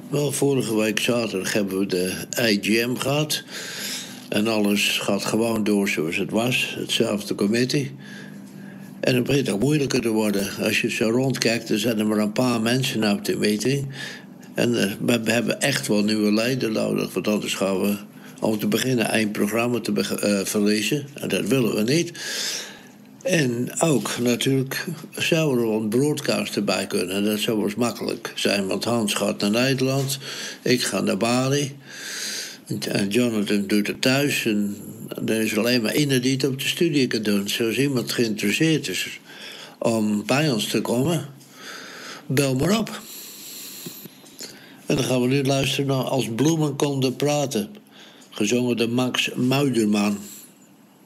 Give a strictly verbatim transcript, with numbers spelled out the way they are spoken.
Wel, vorige week zaterdag hebben we de I G M gehad. En alles gaat gewoon door zoals het was. Hetzelfde committee. En het begint ook moeilijker te worden. Als je zo rondkijkt, er zijn er maar een paar mensen op de meeting. En uh, we hebben echt wel nieuwe leden nodig. Want anders gaan we om te beginnen één programma te be- uh, verliezen. En dat willen we niet. En ook natuurlijk zou er wel een broadcast erbij kunnen. Dat zou wel eens makkelijk zijn. Want Hans gaat naar Nederland. Ik ga naar Bali. En Jonathan doet het thuis. En dan is er alleen maar iemand die het op de studie kan doen. Zoals iemand geïnteresseerd is om bij ons te komen, bel maar op. En dan gaan we nu luisteren naar Als bloemen konden praten. Gezongen door Max Muiderman.